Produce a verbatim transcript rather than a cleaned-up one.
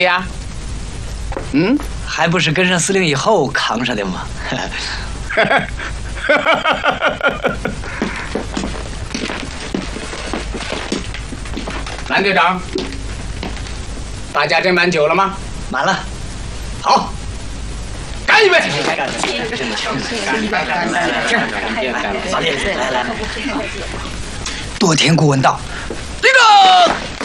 呀？嗯，还不是跟上司令以后扛上的吗？蓝队长，大家斟满酒了吗？满了。好，干一杯！干一杯！真的，干一杯！干一杯！来来来，多田顾问到，立正。